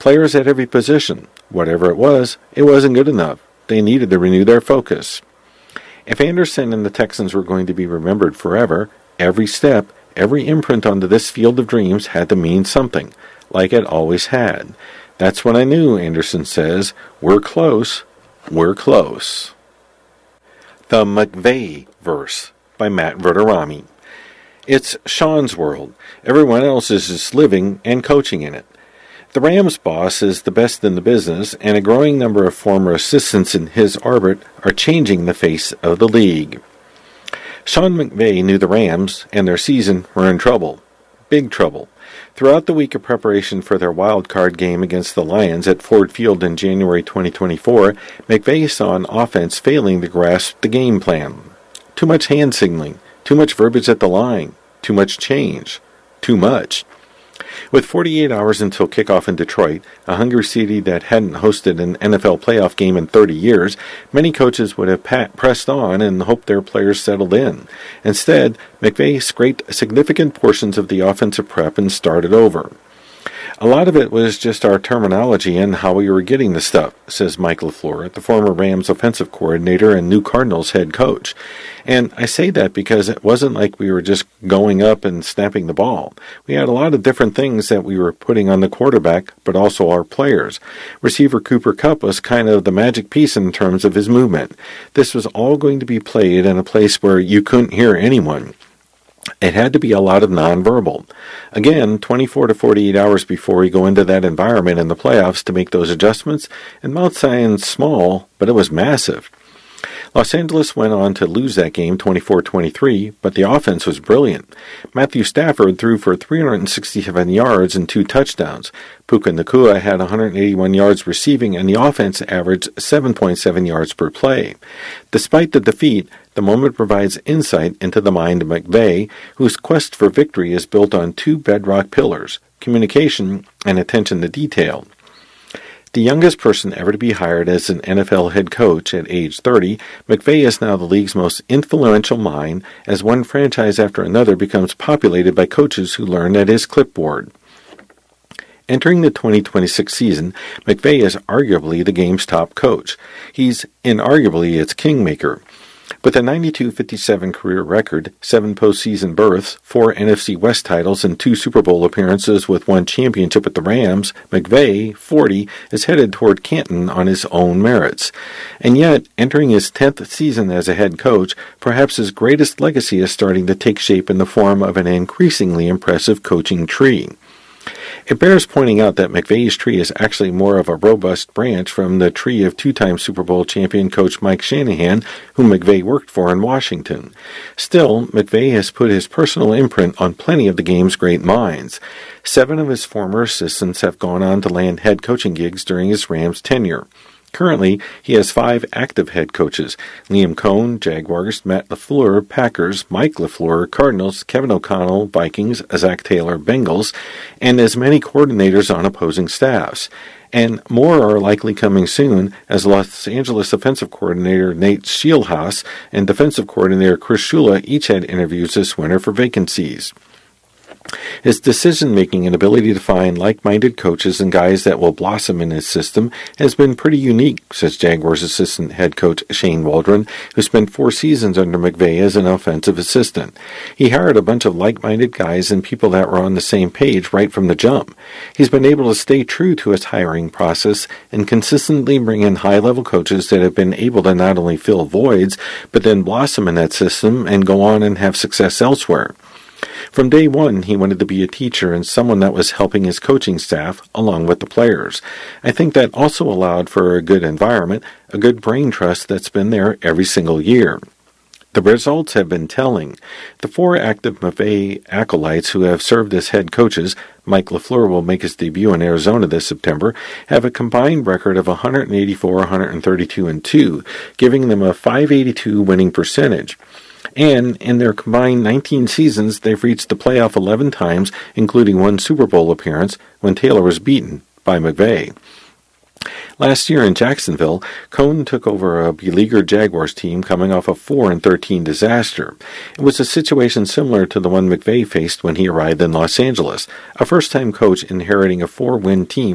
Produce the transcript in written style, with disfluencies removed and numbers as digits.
Players at every position. Whatever it wasn't good enough. They needed to renew their focus. If Anderson and the Texans were going to be remembered forever, every step, every imprint onto this field of dreams had to mean something, like it always had. That's when I knew, Anderson says, we're close, we're close. The McVay Verse by Matt Verderami. It's Sean's world. Everyone else is just living and coaching in it. The Rams boss is the best in the business, and a growing number of former assistants in his orbit are changing the face of the league. Sean McVay knew the Rams and their season were in trouble. Big trouble. Throughout the week of preparation for their wild card game against the Lions at Ford Field in January 2024, McVay saw an offense failing to grasp the game plan. Too much hand signaling, too much verbiage at the line, too much change, too much. With 48 hours until kickoff in Detroit, a hungry city that hadn't hosted an NFL playoff game in 30 years, many coaches would have pressed on and hoped their players settled in. Instead, McVay scraped significant portions of the offensive prep and started over. A lot of it was just our terminology and how we were getting the stuff, says Mike LaFleur, the former Rams offensive coordinator and new Cardinals head coach. And I say that because it wasn't like we were just going up and snapping the ball. We had a lot of different things that we were putting on the quarterback, but also our players. Receiver Cooper Kupp was kind of the magic piece in terms of his movement. This was all going to be played in a place where you couldn't hear anyone. It had to be a lot of nonverbal. Again, 24 to 48 hours before we go into that environment in the playoffs to make those adjustments, and Mount Zion's small, but it was massive. Los Angeles went on to lose that game 24-23, but the offense was brilliant. Matthew Stafford threw for 367 yards and 2 touchdowns. Puka Nacua had 181 yards receiving, and the offense averaged 7.7 yards per play. Despite the defeat, the moment provides insight into the mind of McVay, whose quest for victory is built on 2 bedrock pillars, communication and attention to detail. The youngest person ever to be hired as an NFL head coach at age 30, McVay is now the league's most influential mind as one franchise after another becomes populated by coaches who learn at his clipboard. Entering the 2026 season, McVay is arguably the game's top coach. He's inarguably its kingmaker. With a 92-57 career record, 7 postseason berths, 4 NFC West titles, and 2 Super Bowl appearances with 1 championship with the Rams, McVay, 40, is headed toward Canton on his own merits. And yet, entering his 10th season as a head coach, perhaps his greatest legacy is starting to take shape in the form of an increasingly impressive coaching tree. It bears pointing out that McVay's tree is actually more of a robust branch from the tree of 2-time Super Bowl champion coach Mike Shanahan, whom McVay worked for in Washington. Still, McVay has put his personal imprint on plenty of the game's great minds. 7 of his former assistants have gone on to land head coaching gigs during his Rams tenure. Currently, he has 5 active head coaches: Liam Cohn, Jaguars; Matt LaFleur, Packers; Mike LaFleur, Cardinals; Kevin O'Connell, Vikings; Zach Taylor, Bengals, and as many coordinators on opposing staffs. And more are likely coming soon, as Los Angeles offensive coordinator Nate Scheelhaas and defensive coordinator Chris Shula each had interviews this winter for vacancies. His decision-making and ability to find like-minded coaches and guys that will blossom in his system has been pretty unique, says Jaguars assistant head coach Shane Waldron, who spent 4 seasons under McVay as an offensive assistant. He hired a bunch of like-minded guys and people that were on the same page right from the jump. He's been able to stay true to his hiring process and consistently bring in high-level coaches that have been able to not only fill voids, but then blossom in that system and go on and have success elsewhere. From day one, he wanted to be a teacher and someone that was helping his coaching staff along with the players. I think that also allowed for a good environment, a good brain trust that's been there every single year. The results have been telling. The 4 active McVay acolytes who have served as head coaches, Mike LaFleur will make his debut in Arizona this September, have a combined record of 184, 132, and 2, giving them a .582 winning percentage. And in their combined 19 seasons, they've reached the playoff 11 times, including 1 Super Bowl appearance when Taylor was beaten by McVay. Last year in Jacksonville, Cohn took over a beleaguered Jaguars team coming off a 4-13 disaster. It was a situation similar to the one McVay faced when he arrived in Los Angeles, a first-time coach inheriting a 4-win team